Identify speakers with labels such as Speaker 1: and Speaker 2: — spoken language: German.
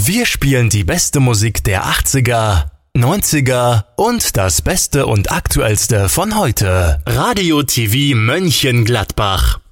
Speaker 1: Wir spielen die beste Musik der 80er, 90er und das Beste und Aktuellste von heute. Radio TV Mönchengladbach.